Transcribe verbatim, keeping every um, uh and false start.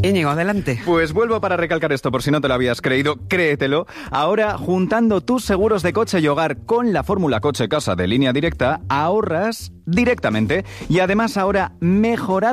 Íñigo, adelante. Pues vuelvo para recalcar esto, por si no te lo habías creído, créetelo. Ahora, juntando tus seguros de coche y hogar con la fórmula Coche Casa de Línea Directa, ahorras directamente. Y además ahora, mejorar